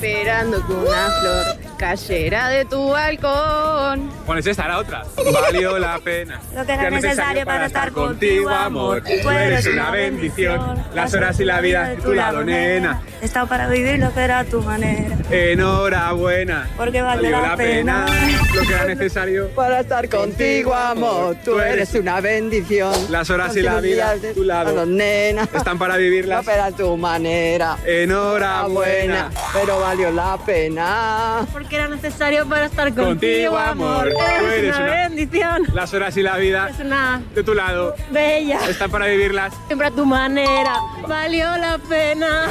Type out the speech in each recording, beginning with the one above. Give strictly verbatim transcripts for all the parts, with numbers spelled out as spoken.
esperando que una flor cayera de tu balcón. Pones esta, la otra. Valió la pena. Lo que era necesario para estar contigo, amor. Tú eres una bendición. Las horas y la vida de tu lado, nena. He estado para vivir lo que era tu manera. Enhorabuena. Porque valió la pena. Lo que era necesario Para estar contigo, amor. Tú eres una bendición. Las horas y la vida de tu lado, nena. están para vivirlas. Pero a tu manera. Enhorabuena. Pero valió la pena. Porque era necesario para estar contigo, Contigo, amor. amor. Tú Eres eres una una- bendición. Las horas y la vida Es una de tu lado bella. están para vivirlas. Siempre a tu manera. Valió la pena.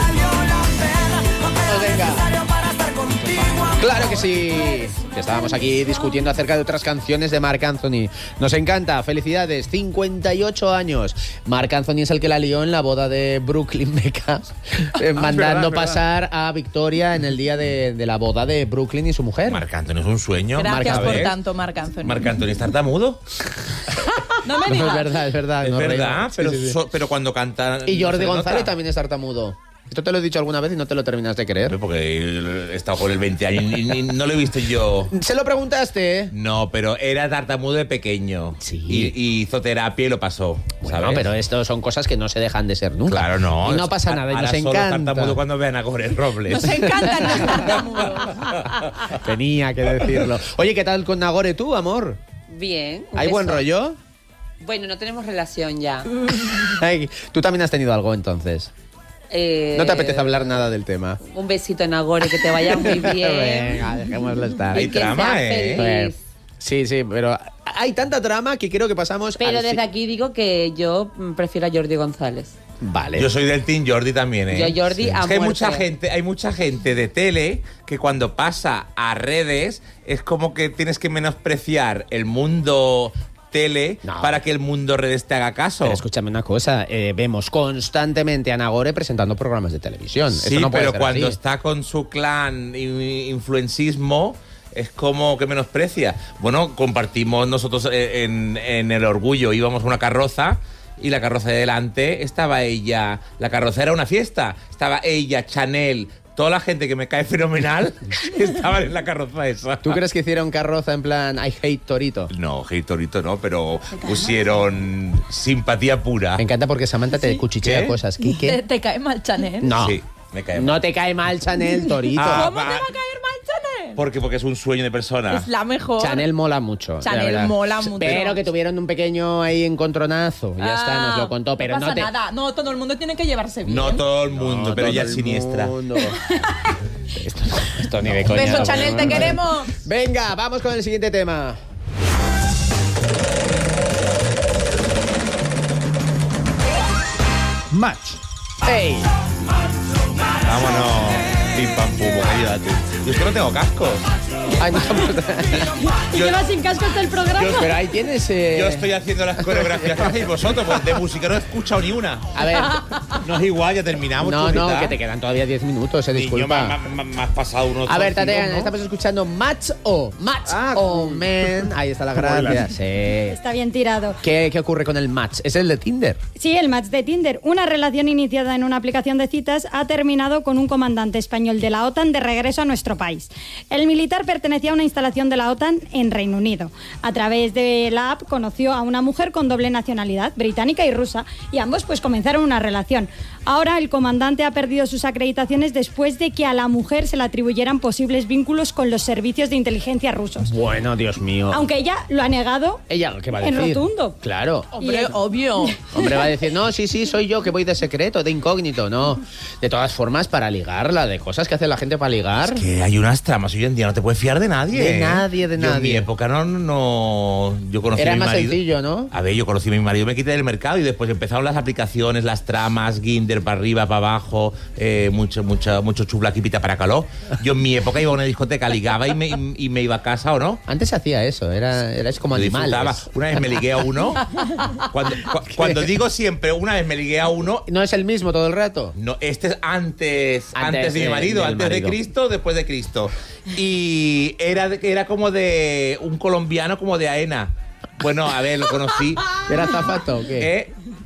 Claro que sí. Que estábamos aquí discutiendo acerca de otras canciones de Marc Anthony. Nos encanta. Felicidades. cincuenta y ocho años. Marc Anthony es el que la lió en la boda de Brooklyn Beckham, eh, mandando verdad, pasar a Victoria en el día de, de la boda de Brooklyn y su mujer. Marc Anthony es un sueño. Gracias Marc, por ¿ves? tanto, Marc Anthony. Marc Anthony es tartamudo. No me No, digas. es verdad, es verdad. Es no verdad, reímos. pero, Sí, sí, sí. so- pero cuando canta... Y no Jordi se González nota. también es tartamudo. Esto te lo he dicho alguna vez y no te lo terminas de creer. Porque he estado con él veinte años y ni- no lo he visto yo. Se lo preguntaste, ¿eh? No, pero era tartamudo de pequeño. Sí. Y, y hizo terapia y lo pasó. Bueno, ¿sabes? pero esto son cosas que no se dejan de ser nunca. Claro, no. Y no pasa A- nada, y ahora nos solo encanta. tartamudo cuando vean a Gore Robles. Nos encantan los tartamudos. Tenía que decirlo. Oye, ¿qué tal con Nagore tú, amor? Bien. un ¿Hay buen beso. rollo? Bueno, no tenemos relación ya. Ay, tú también has tenido algo entonces. Eh, No te apetece hablar nada del tema. Un besito en Agore, que te vaya muy bien. Venga, dejémoslo estar. Hay y que trama, seas ¿eh? feliz. Sí, sí, pero hay tanta trama que creo que pasamos Pero al desde fi- aquí digo que yo mm, prefiero a Jordi González. Vale. Yo soy del Team Jordi también, ¿eh? Yo Jordi a Es que hay muerte. mucha gente, hay mucha gente de tele que cuando pasa a redes es como que tienes que menospreciar el mundo tele No. para que el mundo redes te haga caso. Pero escúchame una cosa, eh, vemos constantemente a Nagore presentando programas de televisión. Sí, Eso no puede pero ser cuando así. está con su clan y influencismo es como que menosprecia. Bueno, compartimos nosotros eh, en, en el orgullo, íbamos a una carroza y la carroza de delante estaba ella, la carroza era una fiesta, estaba ella, Chanel, toda la gente que me cae fenomenal estaban en la carroza esa. ¿Tú crees que hicieron carroza en plan I hate Torito? No, hey Torito no, pero pusieron simpatía pura. Me encanta porque Samantha te cuchichea ¿Qué? cosas. ¿Te, ¿Quique? te cae mal Chanel? No. Sí, me cae mal. No te cae mal Chanel Torito. Ah, ¿Cómo va. te va a caer mal Chanel? Porque, porque es un sueño de persona. Es la mejor. Chanel mola mucho. Chanel la verdad. mola mucho. Pero que tuvieron un pequeño ahí encontronazo. Ya está, nos lo contó. Pero no no, pasa te. nada. No, todo el mundo tiene que llevarse bien. No todo el mundo, No, pero todo ella el es siniestra. mundo. esto, esto ni de coña. Beso, no, Chanel, no, te no. queremos. Venga, vamos con el siguiente tema. Match. ¡Ey! Vámonos. Pim pam pum, ayúdate. Yo es que no tengo cascos. Ay, no, Yo llevas sin casco hasta el programa. Yo- pero ahí tienes. eh, Yo estoy haciendo las coreografías que hacéis vosotros, pues de música no he escuchado ni una. A ver. No es igual, ya terminamos. No, no, chulita. que te quedan todavía diez minutos, eh, Niño, disculpa. me, me- me- me has pasado unos A ver, trocitos, Tatiana, ¿no? estamos escuchando Match O. Match Ah, O, man. Ahí está la gracia. Sí. Está bien tirado. ¿Qué, ¿Qué ocurre con el match? ¿Es el de Tinder? Sí, el match de Tinder. Una relación iniciada en una aplicación de citas ha terminado con un comandante español de la OTAN de regreso a nuestro país. El militar pertenecía a una instalación de la OTAN en Reino Unido. A través de la app conoció a una mujer con doble nacionalidad, británica y rusa, y ambos pues comenzaron una relación. Ahora el comandante ha perdido sus acreditaciones después de que a la mujer se le atribuyeran posibles vínculos con los servicios de inteligencia rusos. Bueno, Dios mío. Aunque ella lo ha negado ¿Ella qué va a en decir? rotundo. Claro. Hombre, Y- obvio. Hombre, va a decir, no, sí, sí, soy yo que voy de secreto, de incógnito, no. De todas formas, para ligar, la de cosas que hace la gente para ligar. Que hay unas tramas hoy en día, no te puedes fiar de nadie. De ¿eh? nadie, de Yo en mi nadie. época no, no yo conocí Era a mi más marido. sencillo, ¿no? A ver, yo conocí a mi marido, me quité del mercado y después empezaron las aplicaciones, las tramas, Ginder para arriba, para abajo, eh, mucho, mucho, mucho chublaquipita para calor. Yo en mi época iba a una discoteca, ligaba y me, y me iba a casa o no. Antes se hacía eso, era, era es como Yo animales. disfrutaba. Una vez me ligué a uno. Cuando, cu- cuando digo siempre, una vez me ligué a uno. ¿No es el mismo todo el rato? No, este es antes, antes, Antes de mi de- marido, del antes marido. de Cristo, después de Cristo. Y era, de- era como de un colombiano como de Aena. Bueno, a ver, lo conocí. ¿Era zapato o qué? ¿Eh?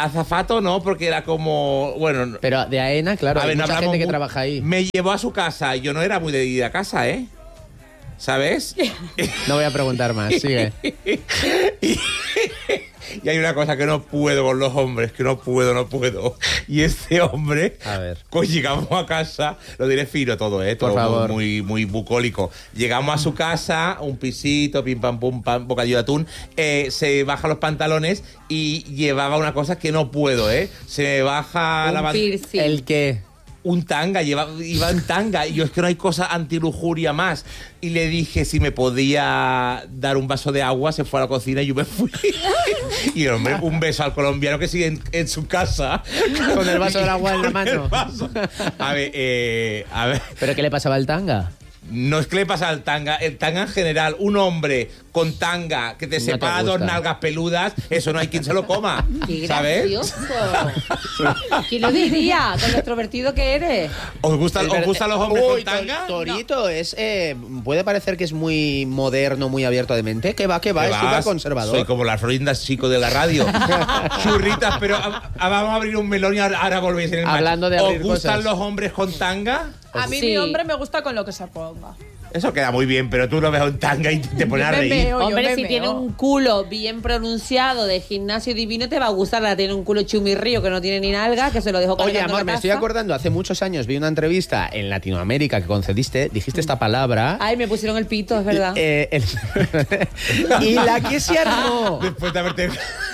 azafato no, porque era como, bueno... Pero de AENA, claro, a hay ver, no mucha hablamos gente que mu- trabaja ahí. Me llevó a su casa, yo no era muy de ir a casa, ¿eh? ¿Sabes? No voy a preguntar más, sigue. y, y hay una cosa que no puedo con los hombres, que no puedo, no puedo. Y este hombre, A ver. pues llegamos a casa, lo diré fino todo, ¿eh? Todo Por favor. muy, muy, muy bucólico. Llegamos a su casa, un pisito, pim pam pum pam, bocadillo de atún, eh, se baja los pantalones y llevaba una cosa que no puedo, ¿eh? Se me baja Un la ban- piercing. ¿El qué? un tanga, lleva, iba en tanga, y yo es que no hay cosa antilujuria más. Y le dije si me podía dar un vaso de agua, se fue a la cocina y yo me fui. Y hombre, un beso al colombiano que sigue en, en su casa. Con el vaso del agua en la Con el mano. vaso. A ver, eh, a ver. ¿Pero qué le pasaba al tanga? No es que le pasa al tanga, el tanga en general, un hombre con tanga que te No te separa dos gusta. nalgas peludas, eso no hay quien se lo coma. ¡Qué ¿Sabes? gracioso! ¿Quién lo diría? Con lo extrovertido que eres. ¿Os gustan, Es ¿os verdad- gustan los hombres Uy, con tanga? Tor- Torito es, eh, puede parecer que es muy moderno, muy abierto de mente. Que va, que va, ¿Qué es súper vas? conservador. Soy como las florindas chico de la radio. Churritas, pero a- a- vamos a abrir un melón y ahora, ahora volvéis en el Hablando de abrir ¿Os gustan cosas. los hombres con tanga? A mí Sí. mi hombre me gusta con lo que se ponga. Eso queda muy bien, pero tú lo ves en tanga y te pones a Yo me reír. meo, yo Hombre, me si meo. tiene un culo bien pronunciado de gimnasio divino, te va a gustar. La tiene un culo chumirrío que no tiene ni nalga, que se lo dejo Oye, cargando amor, en la me estoy casa. acordando, hace muchos años vi una entrevista en Latinoamérica que concediste, dijiste esta palabra. Ay, me pusieron el pito, es verdad. eh, el- y la que se armó. Después de haberte,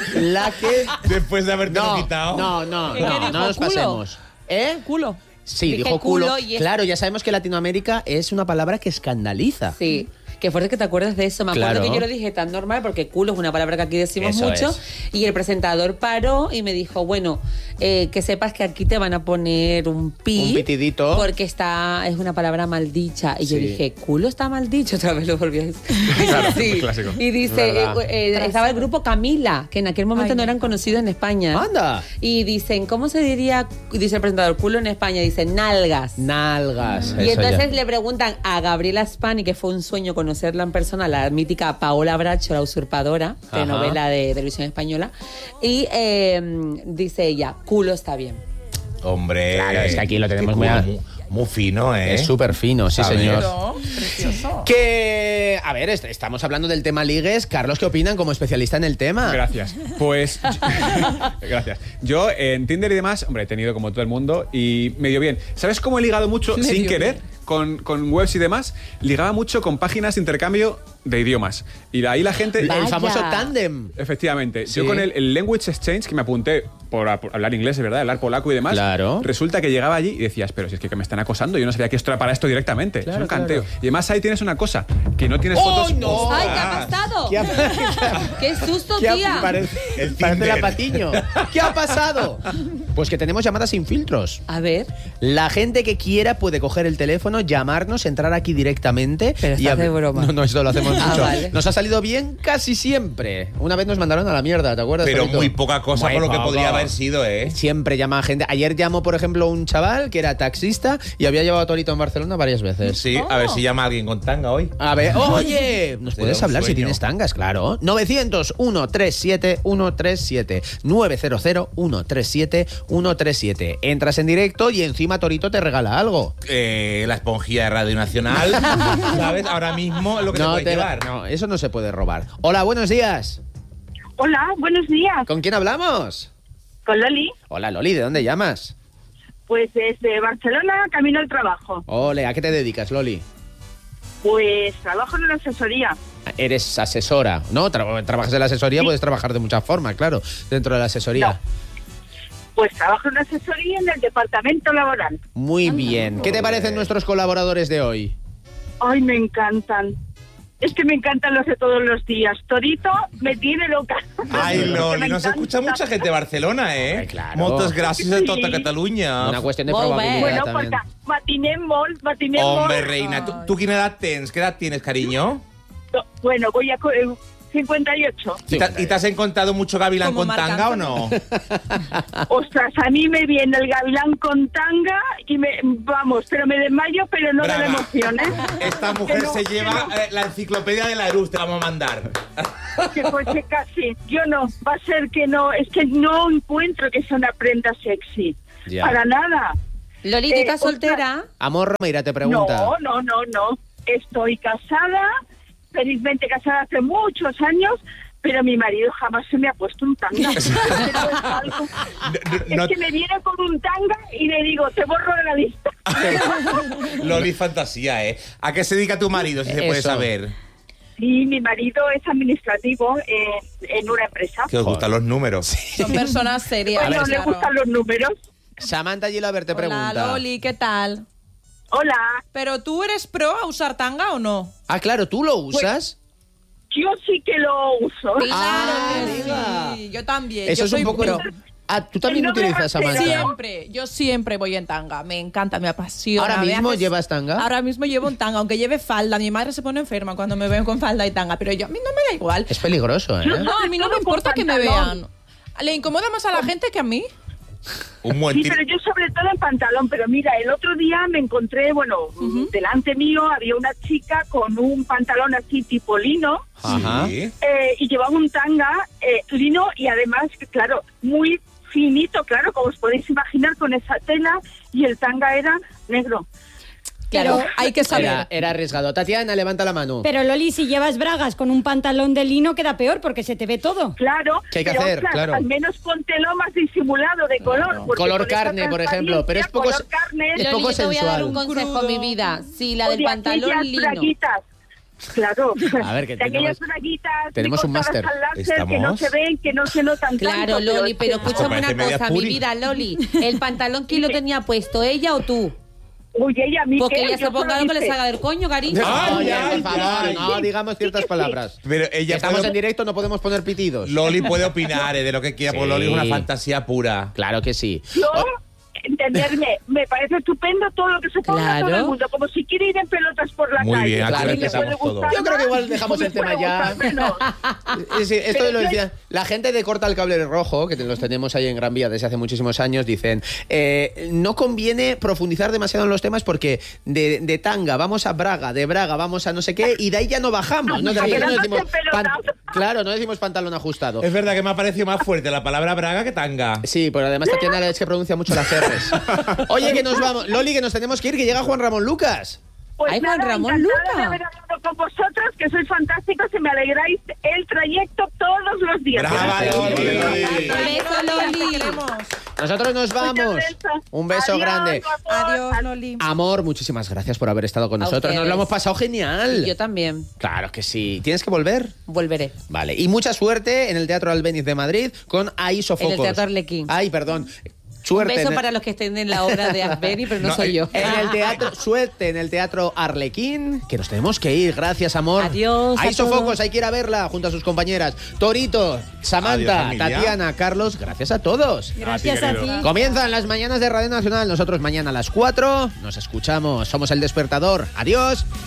La que. después de haberte No, quitado. no, no, ¿Qué no, dijo, no nos culo? pasemos. ¿Eh? Culo. Sí, Dije dijo culo. culo y es- Claro, ya sabemos que Latinoamérica es una palabra que escandaliza. Sí. Qué fuerte que te acuerdes de eso. Me acuerdo Claro. que yo lo dije tan normal porque culo es una palabra que aquí decimos Eso mucho. es. Y el presentador paró y me dijo, bueno, eh, que sepas que aquí te van a poner un pi. Un pitidito. Porque está, es una palabra maldicha. Y yo Sí. dije, culo está maldicho. Otra vez lo volví a decir. Claro, Sí. clásico. Y dice, Verdad. eh, eh, estaba el grupo Camila, que en aquel momento Ay, no me eran conocidos en España. Anda. Y dicen, ¿cómo se diría? Dice el presentador, culo en España. Dice, nalgas. Nalgas. Y eso entonces ya. le preguntan a Gabriela Spani, que fue un sueño conocerla en persona, la mítica Paola Bracho, la usurpadora, Ajá. telenovela de televisión española. Y eh, dice ella, culo está bien. Hombre. Claro, es que aquí lo tenemos qué muy a- muy, muy fino, ¿eh? Es súper fino, sí, ¿Sabes? señor. Pero, precioso. Que, a ver, est- estamos hablando del tema ligues. Carlos, ¿qué opinan como especialista en el tema? Gracias. Pues. Gracias. Yo en Tinder y demás, hombre, he tenido como todo el mundo y me dio bien. ¿Sabes cómo he ligado mucho Me sin dio querer? bien. Con, con webs y demás, ligaba mucho con páginas de intercambio de idiomas. Y de ahí la gente. El Vaya. famoso tándem. Efectivamente. Sí. Yo con el, el Language Exchange, que me apunté por, a- por hablar inglés, es verdad, hablar polaco y demás. Claro. Resulta que llegaba allí y decías, pero si es que me están acosando, yo no sabía que esto era para esto directamente. Claro, es un canteo. claro. Y además ahí tienes una cosa, que no tienes ¡Oh, fotos. no! ¡Ay, qué ha pasado! ¿Qué ha- ¡Qué susto, ¿Qué ha- tía! parece, El parece Tinder. la Patiño. ¿Qué ha pasado? Pues que tenemos llamadas sin filtros. A ver, La gente que quiera puede coger el teléfono, llamarnos, entrar aquí directamente. Pero y estás hab- de broma. No, no, esto lo hacemos Ah, mucho. vale. Nos ha salido bien casi siempre. Una vez nos mandaron a la mierda, ¿te acuerdas? Pero Torito? muy poca cosa Muy por lo que poco. podría haber sido, ¿eh? Siempre llama a gente. Ayer llamó, por ejemplo, un chaval que era taxista y había llevado a Torito en Barcelona varias veces. Sí, a ver si llama a alguien con tanga hoy. A ver, oye, ¿nos Te puedes da un hablar si sueño. tienes tangas? Claro. novecientos, ciento treinta y siete, ciento treinta y siete. novecientos, ciento treinta y siete, ciento treinta y siete. Entras en directo y encima Torito te regala algo. Eh, la esponjilla de Radio Nacional, ¿sabes? Ahora mismo es lo que te puedes te- llevar. no, eso no se puede robar. Hola, buenos días. Hola, buenos días. ¿Con quién hablamos? Con Loli. Hola, Loli, ¿de dónde llamas? Pues desde Barcelona, camino al trabajo. Ole, ¿a qué te dedicas, Loli? Pues trabajo en una asesoría. Eres asesora, ¿no? Tra- trabajas en la asesoría, puedes trabajar de muchas formas, claro, dentro de la asesoría. Pues trabajo en una asesoría en el departamento laboral. Muy bien. ¿Qué te parecen nuestros colaboradores de hoy? Ay, me encantan. Es que me encantan los de todos los días. Torito me tiene loca. Ay, Me Loli, nos encanta. escucha mucha gente de Barcelona, ¿eh? Ay, claro. Muchas gracias a Sí. tota Catalunya. Una cuestión de Molt bé. probabilidad Bueno, también. porque matiné molt, matiné Hombre, molt. reina, ¿tú, tú qué edad tienes? ¿Qué edad tienes, cariño? No, Bueno, voy a... co- eh, cincuenta y ocho. ¿Y te, y te has encontrado mucho gavilán Como con Marc tanga o Anthony. no? Ostras, a mí me viene el gavilán con tanga y me, vamos, pero me desmayo, pero no de la Braga. emoción, ¿eh? Esta mujer Que no, se que lleva no. eh, la enciclopedia de la Erus, te la vamos a mandar. Que pues que casi, yo no, va a ser que no, es que no encuentro que sea una prenda sexy, Ya. para nada. Loli, ¿tú Eh, estás ostras, soltera? Amor Romeira te pregunta. No, no, no, no, estoy casada, felizmente casada hace muchos años, pero mi marido jamás se me ha puesto un tanga. Pero es algo- No- no- es que me viene con un tanga y le digo, te borro de la lista. Loli, fantasía, ¿eh? ¿A qué se dedica tu marido, si se puede Eso. saber? Sí, mi marido es administrativo en, en una empresa. Que os gustan los números. Son personas serias. Bueno, le claro. gustan los números. Samantha Gilaber te pregunta. Hola, Loli, ¿qué tal? Hola, ¿Pero tú eres pro a usar tanga o no? Ah, claro, ¿tú lo usas? yo sí que lo uso. Ah, Claro que amiga. sí, yo también. Eso yo es un soy poco... pro. Ah, tú también No me utilizas, hagas Samantha. Siempre, yo siempre voy en tanga. Me encanta, me apasiona. ¿Ahora Me mismo haces- llevas tanga? Ahora mismo llevo un tanga, aunque lleve falda. Mi madre se pone enferma cuando me ven con falda y tanga, pero yo a mí no me da igual. Es peligroso, ¿eh? No, a mí no me Todo con importa que me pantalón. vean. Le incomoda más a la gente que a mí. Un buen Sí, tiro. pero yo sobre todo en pantalón. Pero mira, el otro día me encontré, bueno, delante mío había una chica con un pantalón así tipo lino Ajá. Sí. eh, y llevaba un tanga eh, lino y además, claro, muy finito, claro, como os podéis imaginar, con esa tela, y el tanga era negro. Claro, hay que saber. Era, era arriesgado. Tatiana, levanta la mano. Pero Loli, si llevas bragas con un pantalón de lino queda peor porque se te ve todo. Claro, ¿Qué hay que pero, hacer? ostras, Claro. al menos póntelo más disimulado de color. porque Color con esa carne, por ejemplo, pero es poco- color carne, es Loli, poco yo te voy a dar sensual. un consejo, Crudo. mi vida. Si la o del de pantalón aquellas lino. braguitas. Claro. A ver, que de aquellas tenemos- braguitas tenemos un cortadas máster. al láser que no ¿Estamos? se ven, que no se notan Claro, tanto. Loli, es pero que- escúchame parece una media cosa, mi puri. vida, Loli. ¿El pantalón quién lo tenía puesto, ella o tú? Uy, ella a mí Porque qué, ella yo se ponga solo lo que le hice- salga del coño, cariño. Ay, Oye, ay, por favor, ay. no digamos ciertas palabras. Pero Que ella estamos puede- en directo, no podemos poner pitidos. Loli puede opinar eh, de lo que quiera, porque Sí. Loli es una fantasía pura. Claro que sí. Yo, entenderme, me parece estupendo todo lo que se ponga Claro. todo el mundo, como si quiere ir en pelotas por la Muy calle. bien, aquí Claro, Me respetamos puede todo. gustar Yo creo que igual más, dejamos o me el tema puede ya. gustar menos. Sí, sí, esto Pero lo yo- decía. La gente de Corta el Cable Rojo, que los tenemos ahí en Gran Vía desde hace muchísimos años, dicen, eh, no conviene profundizar demasiado en los temas porque de, de tanga vamos a Braga, de Braga vamos a no sé qué, y de ahí ya no bajamos. ¿no? De repente no decimos pan- claro, no decimos pantalón ajustado. Es verdad que me ha parecido más fuerte la palabra braga que tanga. Sí, pero además Tatiana es que pronuncia mucho las R's. Oye, que nos vamos. Loli, que nos tenemos que ir, que llega Juan Ramón Lucas. Pues Ay, Juan nada, Ramón encantada Luca. de haber hablado con vosotros, que sois fantásticos y me alegráis el trayecto todos los días. ¡Brava, Loli! Beso, Loli. Queremos. Nosotros nos vamos. Muchas besos. Un beso Adiós, grande. guapos. Adiós, Loli. Amor, muchísimas gracias por haber estado con A nosotros. Nos ustedes. lo hemos pasado genial. Yo también. Claro que sí. ¿Tienes que volver? Volveré. Vale. Y mucha suerte en el Teatro Albéniz de Madrid con Ahí Sofocos. En el Teatro Arlequín. Ay, perdón. Un Suerte. beso en el- para los que estén en la obra de Asberi, pero no, No, soy eh, yo. En el teatro, suerte en el Teatro Arlequín, que nos tenemos que ir. Gracias, amor. Adiós a Ahí Sofocos, todos. hay que ir a verla junto a sus compañeras. Torito, Adiós, Samantha, familia. Tatiana, Carlos, gracias a todos. Gracias a ti. Comienzan las mañanas de Radio Nacional. Nosotros mañana a las cuatro. Nos escuchamos. Somos El Despertador. Adiós.